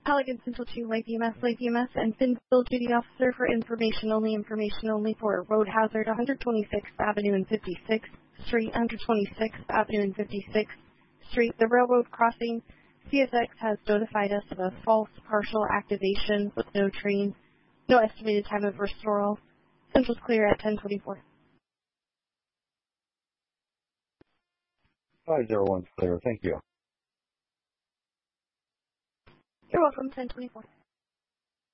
Pelican Central 2, Light BMS, and Finsville Duty Officer for information only for road hazard 126th Avenue and 56th Street, 126th Avenue and 56th Street, the railroad crossing. CSX has notified us of a false partial activation with no train, no estimated time of restoral. Central's clear at 10:24. 501's clear, thank you. You're welcome, 10:24.